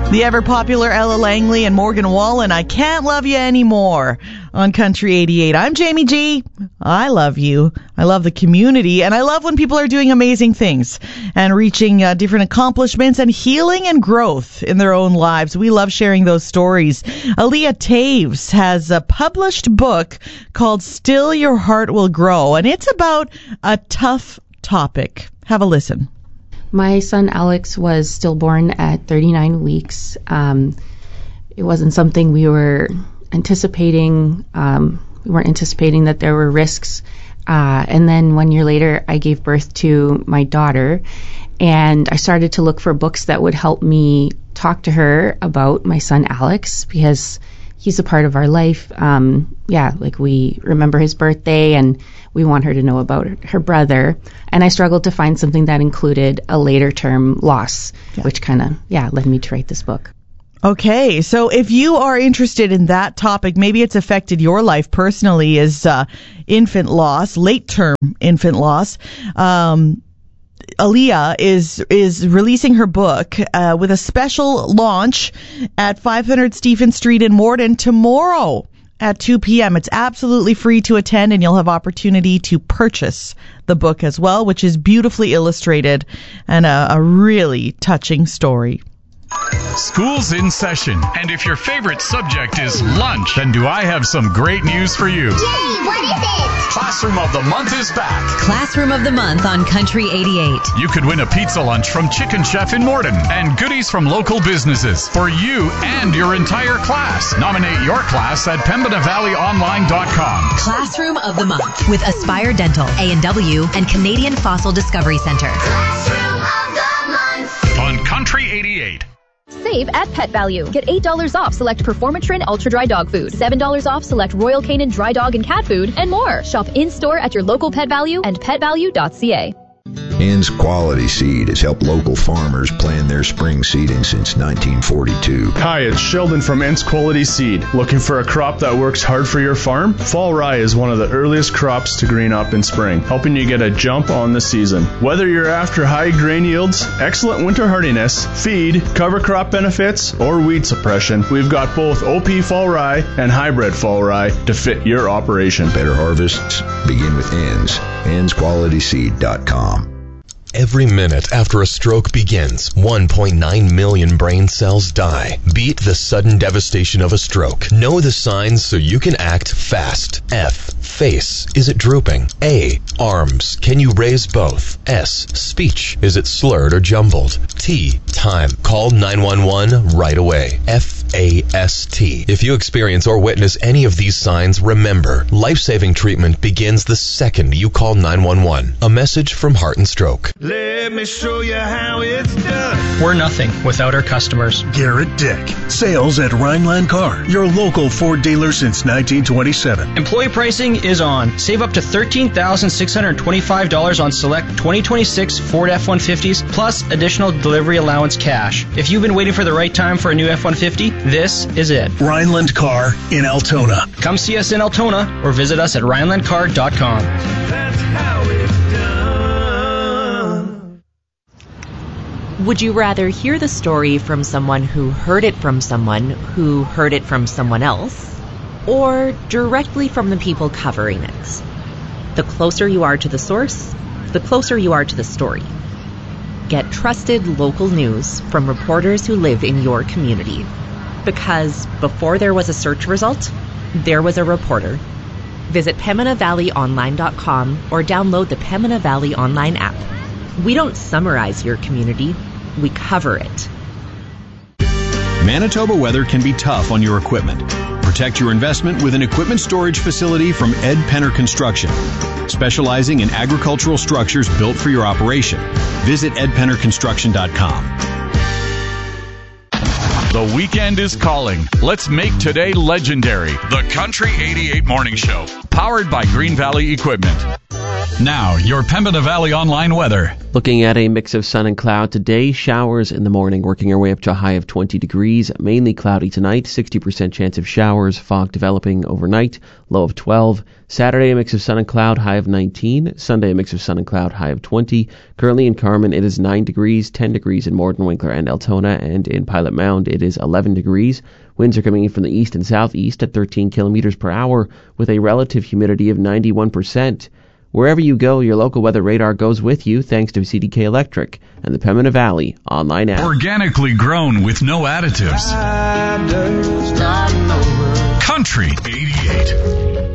The ever-popular Ella Langley and Morgan Wallen, I Can't Love You Anymore on Country 88. I'm Jamie G. I love you. I love the community, and I love when people are doing amazing things and reaching different accomplishments and healing and growth in their own lives. We love sharing those stories. Aaliyah Taves has a published book called Still Your Heart Will Grow, and it's about a tough topic. Have a listen. My son Alex was stillborn at 39 weeks. It wasn't something we were anticipating. We weren't anticipating that there were risks. And then 1 year later, I gave birth to my daughter, and I started to look for books that would help me talk to her about my son Alex, because he's a part of our life. We remember his birthday, and we want her to know about her brother. And I struggled to find something that included a later term loss, which kind of, led me to write this book. Okay, so if you are interested in that topic, maybe it's affected your life personally, is infant loss, late-term infant loss. Aaliyah is releasing her book with a special launch at 500 Stephen Street in Morden tomorrow at 2 p.m. It's absolutely free to attend, and you'll have opportunity to purchase the book as well, which is beautifully illustrated and a really touching story. School's in session, and if your favorite subject is lunch, then do I have some great news for you. Jay, what is it? Classroom of the Month is back. Classroom of the Month on Country 88. You could win a pizza lunch from Chicken Chef in Morden and goodies from local businesses for you and your entire class. Nominate your class at PembinaValleyOnline.com. Classroom of the Month with Aspire Dental, A&W, and Canadian Fossil Discovery Center. Classroom of the Month. On Country 88. Save at Pet Value. Get $8 off select Performatrin Ultra Dry Dog Food, $7 off select Royal Canin Dry Dog and Cat Food, and more. Shop in-store at your local Pet Value and petvalue.ca. Ann's Quality Seed has helped local farmers plan their spring seeding since 1942. Hi, it's Sheldon from Ann's Quality Seed. Looking for a crop that works hard for your farm? Fall rye is one of the earliest crops to green up in spring, helping you get a jump on the season. Whether you're after high grain yields, excellent winter hardiness, feed, cover crop benefits, or weed suppression, we've got both OP fall rye and hybrid fall rye to fit your operation. Better harvests begin with Ann's. Ann'sQualitySeed.com. Every minute after a stroke begins, 1.9 million brain cells die. Beat the sudden devastation of a stroke. Know the signs so you can act fast. F. Face. Is it drooping? A. Arms. Can you raise both? S. Speech. Is it slurred or jumbled? T. Time. Call 911 right away. FAST. If you experience or witness any of these signs, remember, life-saving treatment begins the second you call 911. A message from Heart and Stroke. Let me show you how it's done. We're nothing without our customers. Garrett Dick. Sales at Rhineland Car, your local Ford dealer since 1927. Employee pricing is on. Save up to $13,625 on select 2026 Ford F-150s plus additional delivery allowance cash. If you've been waiting for the right time for a new F-150, this is it. Rhineland Car in Altona. Come see us in Altona or visit us at RhinelandCar.com. That's how it's done. Would you rather hear the story from someone who heard it from someone who heard it from someone else, or directly from the people covering it? The closer you are to the source, the closer you are to the story. Get trusted local news from reporters who live in your community. Because before there was a search result, there was a reporter. Visit PembinaValleyOnline.com or download the Pembina Valley Online app. We don't summarize your community, we cover it. Manitoba weather can be tough on your equipment. Protect your investment with an equipment storage facility from Ed Penner Construction, specializing in agricultural structures built for your operation. Visit edpennerconstruction.com. The weekend is calling. Let's make today legendary. The Country 88 Morning Show, powered by Green Valley Equipment. Now, your Pembina Valley Online weather. Looking at a mix of sun and cloud today, showers in the morning, working our way up to a high of 20 degrees. Mainly cloudy tonight, 60% chance of showers, fog developing overnight, low of 12. Saturday, a mix of sun and cloud, high of 19. Sunday, a mix of sun and cloud, high of 20. Currently in Carmen, it is 9 degrees, 10 degrees in Morden, Winkler, and Altona, and in Pilot Mound, it is 11 degrees. Winds are coming in from the east and southeast at 13 kilometers per hour, with a relative humidity of 91%. Wherever you go, your local weather radar goes with you thanks to CDK Electric and the Pembina Valley online app. Organically grown with no additives. Country 88.